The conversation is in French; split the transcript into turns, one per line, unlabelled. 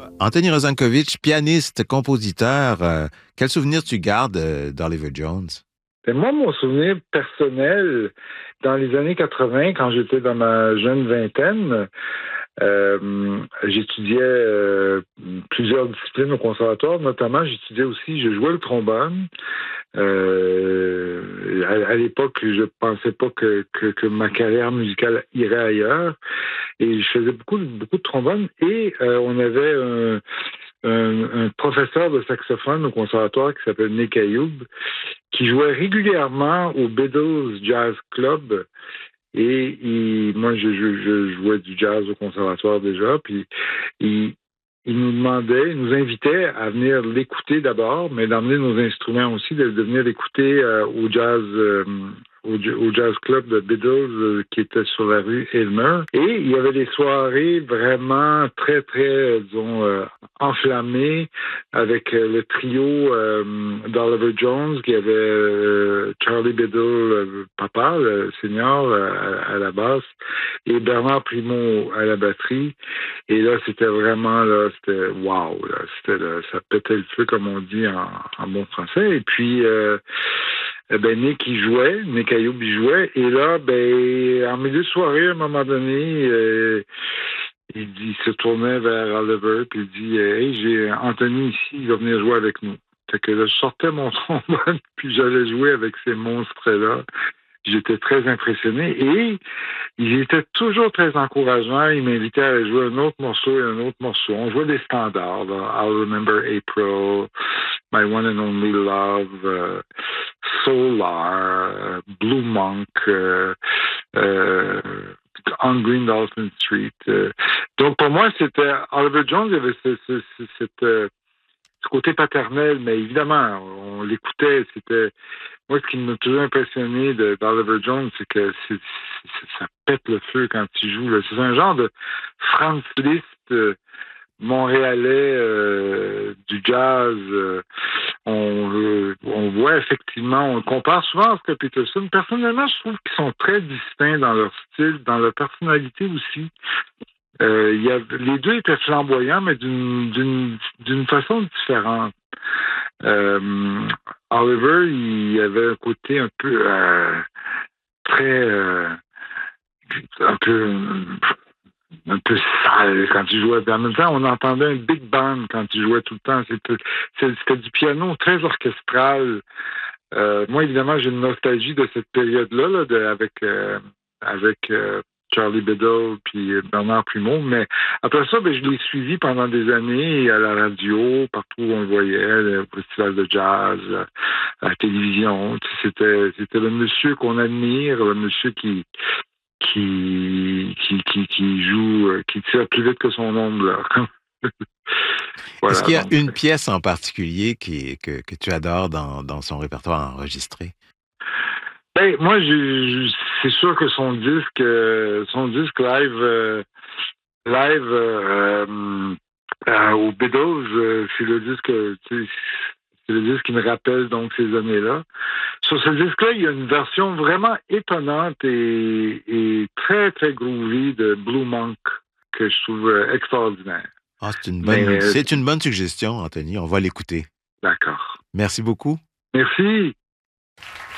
Anthony Rosankovitch, pianiste, compositeur, quel souvenir tu gardes d'Oliver Jones?
Ben, moi, mon souvenir personnel, dans les années 80, quand j'étais dans ma jeune vingtaine, j'étudiais plusieurs disciplines au conservatoire. Notamment, j'étudiais aussi, je jouais le trombone. À l'époque, je pensais pas que ma carrière musicale irait ailleurs. Et je faisais beaucoup de trombone. Et on avait un professeur de saxophone au conservatoire qui s'appelle Nick Ayoub, qui jouait régulièrement au Beatles Jazz Club. Et moi, je jouais du jazz au conservatoire déjà, puis il, il nous invitait à venir l'écouter d'abord, mais d'emmener nos instruments aussi, de venir l'écouter au jazz club de Beatles qui était sur la rue Aylmer. Et il y avait des soirées vraiment très, disons, enflammées avec le trio d'Oliver Jones, qui avait Charlie Biddle, papa, le senior, à la basse, et Bernard Primo à la batterie. Et là, c'était vraiment, là, c'était wow, là, ça pétait le feu, comme on dit en bon français. Et puis, Nick, Nick Ayoub, il jouait. Et là, en milieu de soirée, à un moment donné, il se tournait vers Oliver, puis il dit, hey, j'ai Anthony ici, il va venir jouer avec nous. Fait que là, je sortais mon trombone, puis j'allais jouer avec ces monstres-là. J'étais très impressionné et il était toujours très encourageant. Il m'invitait à jouer un autre morceau et un autre morceau. On jouait des standards, là. I'll Remember April, My One and Only Love, Solar, Blue Monk, On Green Dolphin Street. Donc pour moi, c'était Oliver Jones, il y avait ce côté paternel, mais évidemment, on l'écoutait, c'était... Moi, ce qui m'a toujours impressionné d'Oliver Jones, c'est que ça pète le feu quand il joue. Là. C'est un genre de Franz Liszt montréalais du jazz. On voit effectivement, on le compare souvent à Oscar Peterson. Personnellement, je trouve qu'ils sont très distincts dans leur style, dans leur personnalité aussi. Les deux étaient flamboyants, mais d'une façon différente. Oliver, il avait un côté un peu très un peu sale quand il jouait. En même temps, on entendait un big band quand il jouait tout le temps. C'était du piano très orchestral. Moi, évidemment, j'ai une nostalgie de cette période-là avec Charlie Biddle puis Bernard Primo. Mais après ça, je l'ai suivi pendant des années à la radio, partout où on le voyait, le festival de jazz, à la télévision. C'était le monsieur qu'on admire, le monsieur qui joue, qui tire plus vite que son ombre, là.
Est-ce
Voilà,
qu'il y a
donc.
une pièce en particulier que tu adores dans son répertoire enregistré?
Moi, c'est sûr que son disque au Beatles, c'est le disque, tu sais, c'est le disque qui me rappelle donc ces années-là. Sur ce disque-là, il y a une version vraiment étonnante et très, très groovy de Blue Monk que je trouve extraordinaire.
Ah,
Mais,
c'est une bonne suggestion, Anthony. On va l'écouter.
d'accord.
Merci beaucoup.
Merci.